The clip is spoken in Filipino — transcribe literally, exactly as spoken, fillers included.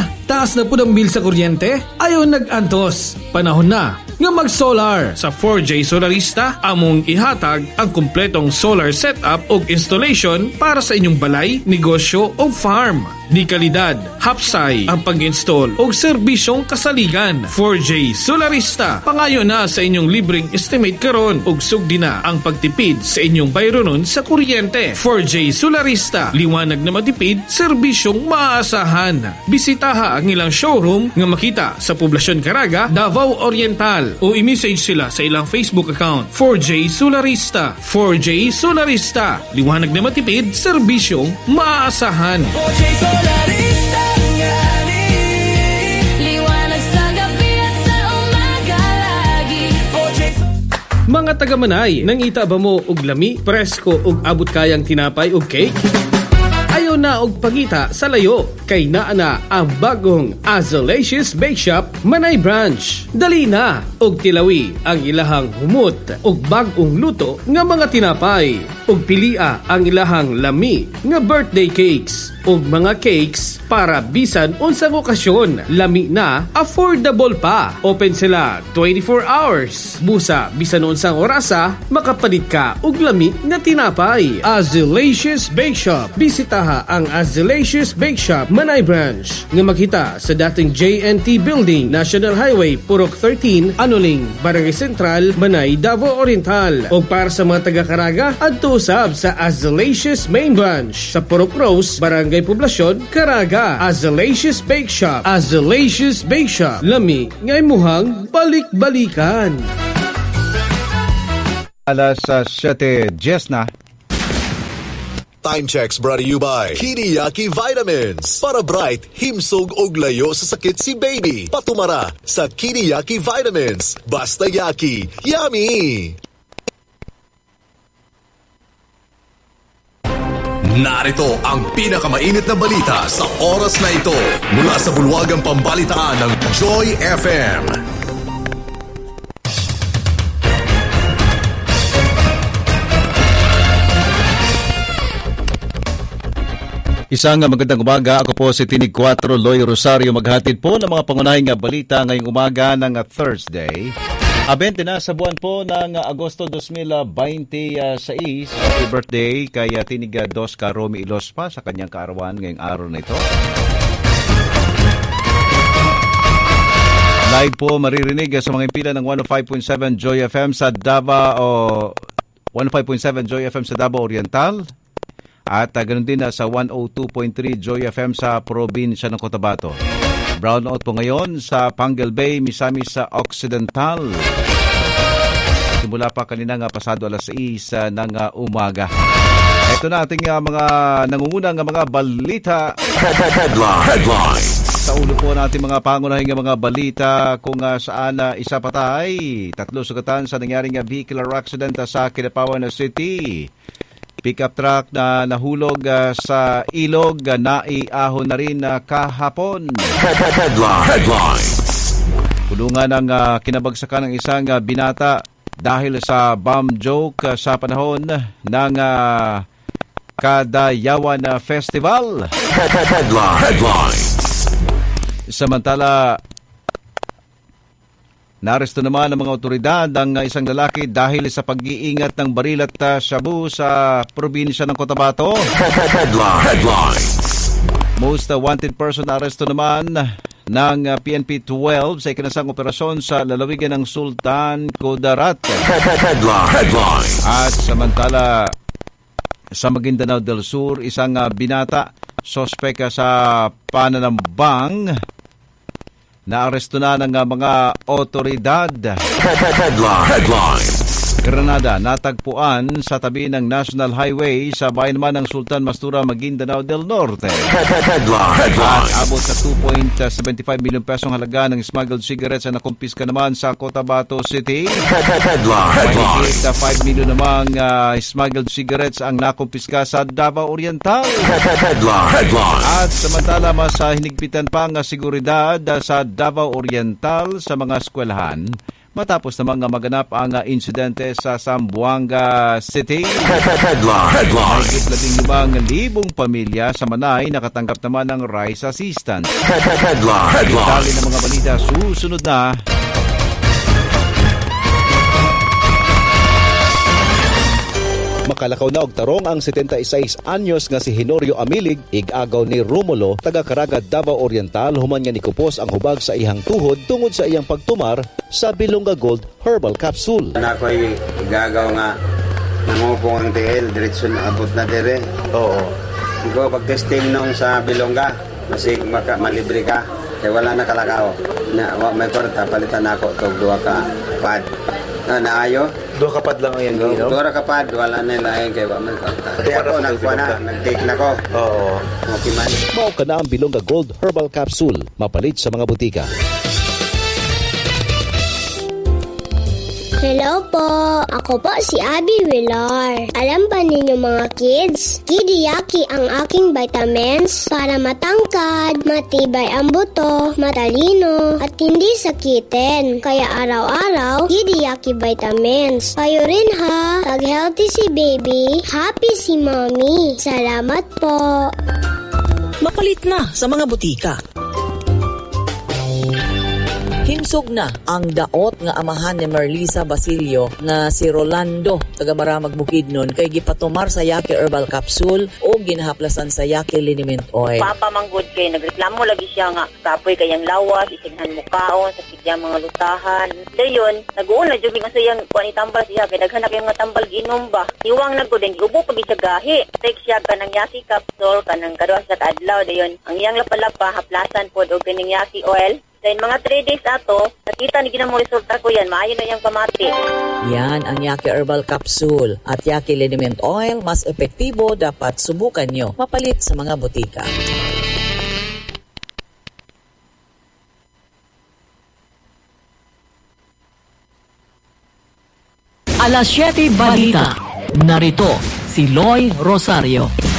Taas na po ng bill sa kuryente? Ayaw nag-antos. Panahon na nga mag-solar. Sa four J Solarista, among ihatag ang kumpletong solar setup o installation para sa inyong balay, negosyo o farm. Di kalidad, hapsay ang pag-install o serbisyong kasaligan. four J Solarista, pangayo na sa inyong libreng estimate karon ug sugdi na ang pagtipid sa inyong bayronon sa kuryente. four J Solarista, liwanag na matipid, serbisyong maaasahan. Bisitaha ang ilang showroom nga makita sa Poblasyon Caraga, Davao Oriental o i-message sila sa ilang Facebook account. four J Solarista. four J Solarista, liwanag na matipid, serbisyong maaasahan. four J Solarista, ngani, liwanag sa gabi at sa umaga lagi. four J Mga taga-Manay, nangita ba mo og lami, presko og abot kayang tinapay og cake? Ayaw na og pagita sa layo, kay naa na ang bagong Azalicious Bake Shop Manay Branch. Dali na og tilawi ang ilahang humot og bagong luto nga mga tinapay og pilia ang ilahang lami nga birthday cakes og mga cakes para bisan unsang okasyon. Lami na, affordable pa. Open sila twenty-four hours. Busa bisan unsang orasa makapalit ka og lami nga tinapay. Azalicious Bake Shop. Bisitaha ang Azalicious Bake Shop Manay Branch nga makita sa dating J N T Building, National Highway, Purok thirteen, Anuling, Barangay Central, Manay, Davao Oriental. O para sa mga taga-Caraga, adto usab sa Azalicious Main Branch sa Purok Rose, Barangay Poblasyon, Caraga. Azalicious Bake Shop. Azalicious Bake Shop. Lami nga imuhang balik-balikan. Alas uh, siyete diyes na. Time checks brought to you by Kiniyaki Vitamins. Para bright, himsog og layo sa sakit si baby. Patumara sa Kiniyaki Vitamins. Basta yaki, yummy! Narito ang pinakamainit na balita sa oras na ito mula sa bulwagang pambalitaan ng Joy F M. Isang magandang umaga. Ako po si Tinig Cuatro Loy Rosario, maghatid po ng mga pangunahing balita ngayong umaga ng Thursday. Abente na sa buwan po ng Agosto twenty twenty-six. Happy birthday kay Tinig Dos Romy Ilospa sa kanyang kaarawan ngayong araw na ito. Live po maririnig sa mga impila ng one oh five point seven Joy F M sa Davao, one oh five point seven Joy F M sa Davao Oriental. At uh, ganoon din uh, sa one oh two point three Joy F M sa probinsya ng Cotabato. Brownout po ngayon sa Pangal Bay, Misamis sa Occidental. Simula pa kanina nga pasado alas sais uh, ng uh, umaga. Ito na ating uh, mga nangungunang mga balita. Headline. Headline. Sa ulo po natin mga pangunahing mga balita kung uh, saan uh, isa patay, tatlo sugatan sa nangyaring uh, vehicular accident uh, sa Kidapawan City. Pickup truck na nahulog uh, sa ilog, uh, naiahon na rin uh, kahapon. Headline. Headline. Kulungan ng uh, kinabagsakan ng isang uh, binata dahil sa bomb joke uh, sa panahon ng uh, Kadayawan uh, Festival. Headline. Headline. Samantala, naaresto naman ng mga otoridad ang isang lalaki dahil sa pag-iingat ng baril at uh, shabu sa probinsya ng Cotabato. Headline. Headline. Most uh, wanted person na aresto naman ng uh, P N P twelve sa ikinasang operasyon sa lalawigan ng Sultan Kudarat. Headline. Headline. At samantala, sa Maguindanao del Sur, isang uh, binata, sospek uh, sa pananambang, naaresto na ng uh, mga otoridad. Headline. Headline. Granada, natagpuan sa tabi ng National Highway sa bayan naman ng Sultan Mastura, Maguindanao del Norte. Headline. Headline. At abot sa two point seven five milyon pesong halaga ng smuggled cigarettes na nakumpiska naman sa Cotabato City. Headline. Headline. Mahigit sa five milyon namang uh, smuggled cigarettes ang nakumpiska sa Davao Oriental. Headline. Headline. At samantala, mas uh, hinigpitan pa ang seguridad uh, sa Davao Oriental sa mga eskwelahan matapos namang maganap ang insidente sa Zamboanga City. Headline. Headline. labing limang libong pamilya sa Manay nakatanggap naman ng rice assistance. Headline. Headline. Dali ng mga balita susunod na. Makalakaw na og tarong ang setenta y seis anyos nga si Henorio Amilig, ig-agaw ni Romulo, taga Caraga, Davao Oriental, human nga nikupos ang hubag sa iyang tuhod tungod sa iyang pagtumar sa Bilonga Gold Herbal Capsule. Na ako'y igagaw nga nangupong ang T L, diretso na abot na dire. Oo. Ikaw pag-testing nung sa Bilonga, masig maka, malibre ka. Kaya wala na kalakaw. Na, wa, may kwarta, palitan na ako itong duwa ka pad. Na, naayo? Duha kapad lang ang Du- Duwa ka pad, wala na lain kaya wa may kwarta. Kaya ako, nagkuha na, nag-take na ko. Oo. Okay man. Mao ka na ang Bilonga Gold Herbal Capsule, mapalit sa mga butika. Hello po! Ako po si Abby Villar. Alam ba ninyo mga kids? Kidiyaki ang aking vitamins para matangkad, matibay ang buto, matalino, at hindi sakitin. Kaya araw-araw, Kidiyaki vitamins. Kayo rin ha! Pag healthy si baby, happy si mommy. Salamat po! Mapalit na sa mga butika. Himsog na ang daot nga amahan ni Merlisa Basilio nga si Rolando taga Maramag Bukidnon kay gipatumar sa Yaki Herbal Capsule o ginahaplasan sa Yaki Liniment Oil. Papa manggod kay nagreklamo lagi siya nga kapoy kayang lawas, isighan mo kaon sa sigyang mga lutahan. Dayon, nag-uon na jud nga sayang kuan itambal siya kay daghan na kay mga tambal ginom ba. Iwang naggo din giubo pag siya gahi. Take siya kanang Yaki capsule kanang kaduha sa adlaw dayon. Ang iyang lapalapa haplasan pod og kining Yaki oil. Then mga three days ato, nakita ni ginamo resulta ko yan, maayo na yung pamati. Yan ang Yaki Herbal Capsule at Yaki Liniment Oil, mas epektibo, dapat subukan nyo. Mapalit sa mga butika. Alas siyete Balita. Narito si Loy Rosario.